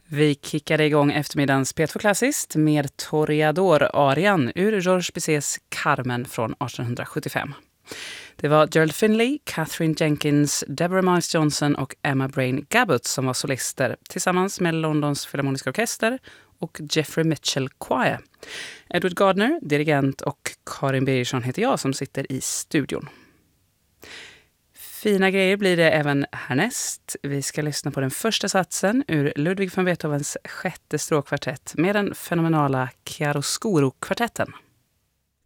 Vi kickade igång eftermiddagens P2 Klassiskt med Toreador-arian ur Georges Bizets Carmen från 1875. Det var Gerald Finley, Catherine Jenkins, Deborah Miles Johnson och Emma Brain Gabbott som var solister tillsammans med Londons Philharmoniska Orkester och Jeffrey Mitchell Choir. Edward Gardner, dirigent, och Karin Birgersson heter jag som sitter i studion. Fina grejer blir det även härnäst. Vi ska lyssna på den första satsen ur Ludwig van Beethovens sjätte stråkkvartett med den fenomenala Chiaroscuro-kvartetten.